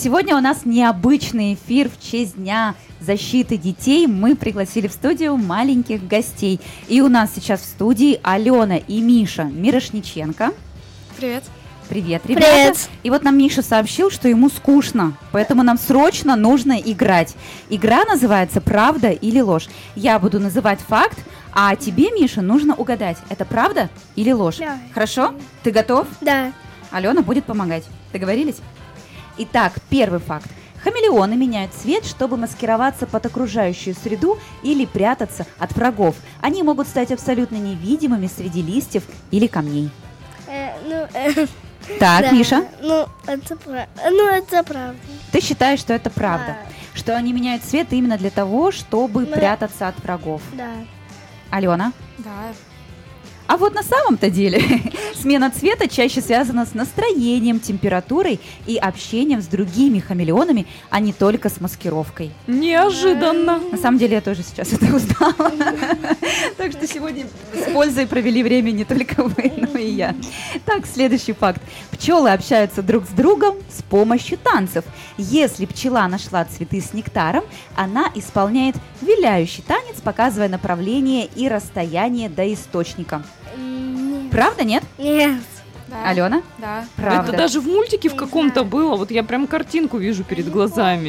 Сегодня у нас необычный эфир в честь Дня защиты детей. Мы пригласили в студию маленьких гостей. И у нас сейчас в студии Алена и Миша Мирошниченко. Привет. Привет, ребята. Привет. И вот нам Миша сообщил, что ему скучно, поэтому нам срочно нужно играть. Игра называется «Правда или ложь». Я буду называть факт, а тебе, Миша, нужно угадать, это правда или ложь. Да. Хорошо? Ты готов? Да. Алена будет помогать. Договорились? Итак, первый факт. Хамелеоны меняют цвет, чтобы маскироваться под окружающую среду или прятаться от врагов. Они могут стать абсолютно невидимыми среди листьев или камней. Так, Да. Миша, Это правда. ты считаешь, что это правда? Что они меняют цвет именно для того, чтобы Да. прятаться от врагов? Да. Алена? Да. А вот на самом-то деле смена цвета чаще связана с настроением, температурой и общением с другими хамелеонами, а не только с маскировкой. Неожиданно. На самом деле я тоже сейчас это узнала. Так что сегодня с пользой провели время не только вы, но и я. Так, следующий факт. Пчелы общаются друг с другом с помощью танцев. Если пчела нашла цветы с нектаром, она исполняет виляющий танец, показывая направление и расстояние до источника. Правда, нет? Нет. Да. Алена? Да. Правда. Это даже в мультике в Не каком-то знаю. было. Вот я прям картинку вижу перед глазами.